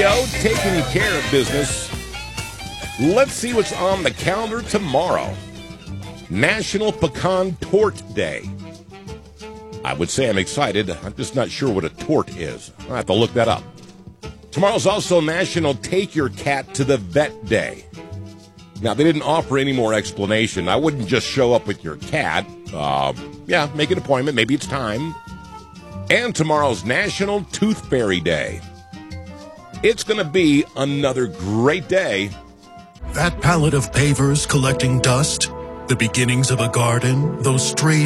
studio, taking care of business. Let's see what's on the calendar tomorrow. National Pecan Tort Day. I would say I'm excited. I'm just not sure what a tort is. I'll have to look that up. Tomorrow's also National Take Your Cat to the Vet Day. Now, they didn't offer any more explanation. I wouldn't just show up with your cat. Make an appointment. Maybe it's time. And tomorrow's National Tooth Fairy Day. It's going to be another great day. That pallet of pavers collecting dust, the beginnings of a garden, those stray